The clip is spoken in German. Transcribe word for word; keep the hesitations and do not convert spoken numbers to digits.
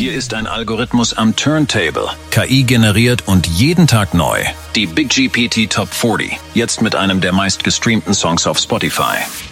Hier ist ein Algorithmus am Turntable, K I generiert und jeden Tag neu. Die Big G P T Top vierzig, jetzt mit einem der meistgestreamten Songs auf Spotify.